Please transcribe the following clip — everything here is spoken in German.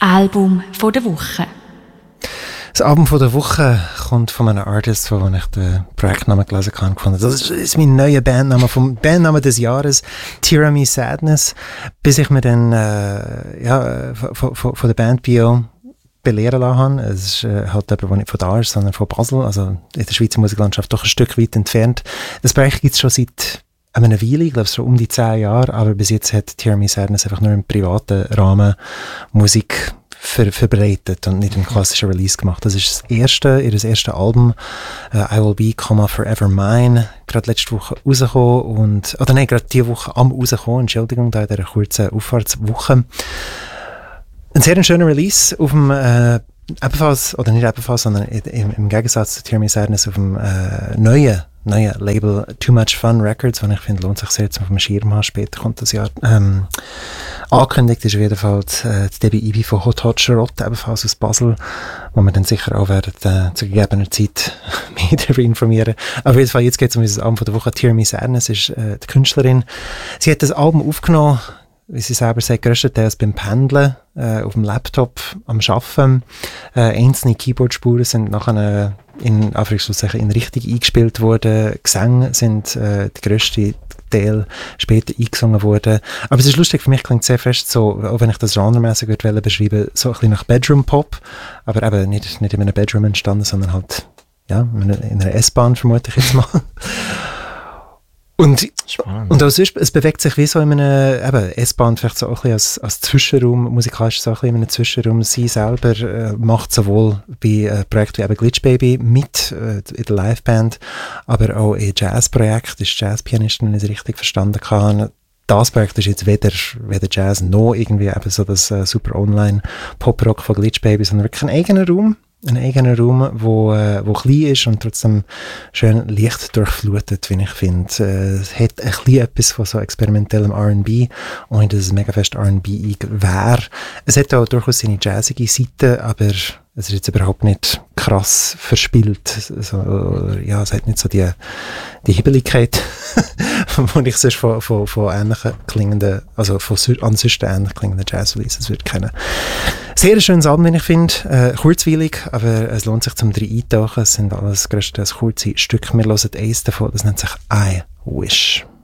Album von der Woche. Das Album von der Woche kommt von einem Artist, wo ich den Projektnamen gelesen habe und gefunden. Das ist mein neuer Bandname, vom Bandname des Jahres, Tyranny Sadness, bis ich mir dann von der Band Bio belehren lassen habe. Es ist halt jemand, der nicht von da ist, sondern von Basel, also in der Schweizer Musiklandschaft doch ein Stück weit entfernt. Das Projekt gibt es schon seit einer Weile, ich glaube so um die 10 Jahre, aber bis jetzt hat Tyranny Sadness einfach nur im privaten Rahmen Musik verbreitet und nicht einen klassischen Release gemacht. Das ist ihr erstes Album, I Will Be, Forever Mine, gerade letzte Woche rausgekommen gerade diese Woche am rausgekommen, Entschuldigung, da in dieser kurzen Auffahrtswoche. Ein sehr schöner Release auf dem sondern im Gegensatz zu Tyranny Sadness auf dem neuen Label Too Much Fun Records, was ich finde, lohnt sich sehr, auf dem Schirm haben. Später kommt das Jahr. Angekündigt ist auf jeden Fall die Debbie Ibi von Hot Hot Charlotte, ebenfalls aus Basel, wo wir dann sicher auch werden zu gegebener Zeit mehr darüber informieren. Aber auf jeden Fall, jetzt geht es um dieses Album von der Woche. Tyranny Sadness ist die Künstlerin. Sie hat das Album aufgenommen, wie sie selber sagt, grösstenteils beim Pendeln, auf dem Laptop, am Arbeiten. Einzelne Keyboard-Spuren sind nachher in richtig eingespielt worden. Gesänge sind der grösste Teil später eingesungen worden. Aber es ist lustig, für mich klingt es sehr fest so, auch wenn ich das genremässig beschreiben, so ein bisschen nach Bedroom-Pop, aber eben nicht in einem Bedroom entstanden, sondern halt in einer S-Bahn, vermute ich jetzt mal. Und auch sonst, es bewegt sich wie so in einem S-Bahn, vielleicht so auch ein bisschen als Zwischenraum, musikalisch so ein bisschen in einem Zwischenraum. Sie selber macht sowohl bei Projekten wie eben Glitch Baby mit in der Liveband, aber auch in Jazzprojekten, ist Jazzpianistin, wenn ich es richtig verstanden habe. Das Projekt ist jetzt weder Jazz noch irgendwie eben so das super Online-Pop-Rock von Glitch Baby, sondern wirklich ein eigener Raum, wo klein ist und trotzdem schön leicht durchflutet, wie ich finde. Es hat ein bisschen etwas von so experimentellem R&B, ohne dass es mega fest R&B wäre. Es hat auch durchaus seine jazzige Seite, aber es ist jetzt überhaupt nicht krass verspielt. Also, es hat nicht so die Hibbeligkeit, die ich sonst von ähnlichen klingenden, also ansonsten ähnlich klingenden Jazz-Releases würde kennen. Sehr schönes Album, wie ich finde. Kurzweilig, aber es lohnt sich zum eintauchen. Es sind alles grösstenteils kurze Stücke. Wir hören eins davon, das nennt sich I Wish.